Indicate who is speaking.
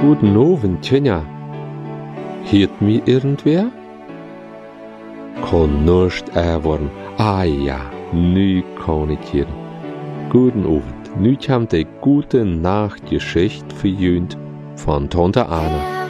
Speaker 1: Guten Abend, Tönja. Hört mich irgendwer? Kann nicht erwarten. Ah ja, nu kann ich hören. Guten Abend. Nu kommt die gute Nachtgeschichte für Jünd von Tante Anna.